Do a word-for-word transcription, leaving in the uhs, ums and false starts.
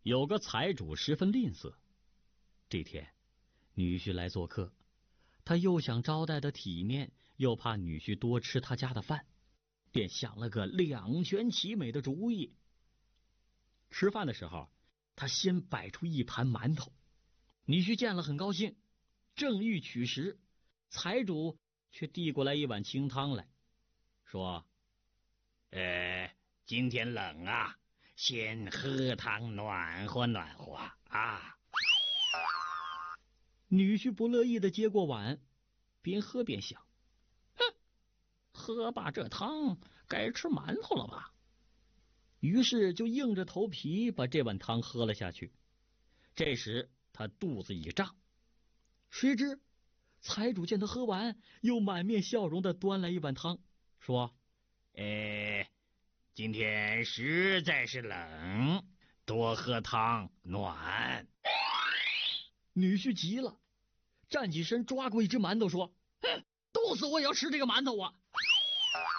有个财主十分吝啬。这天，女婿来做客，他又想招待的体面，又怕女婿多吃他家的饭，便想了个两全其美的主意。吃饭的时候，他先摆出一盘馒头，女婿见了很高兴，正欲取食，财主却递过来一碗清汤来，说：“ 呃，今天冷啊，先喝汤暖和暖和啊。” 女婿不乐意的接过碗，边喝边想：“哼，喝罢这汤，该吃馒头了吧？”于是就硬着头皮把这碗汤喝了下去。这时他肚子一胀，谁知财主见他喝完，又满面笑容的端来一碗汤，说：“ 呃，今天实在是冷，多喝汤暖。” 女婿急了，站起身抓过一只馒头，说：“哼，冻死我也要吃这个馒头啊！”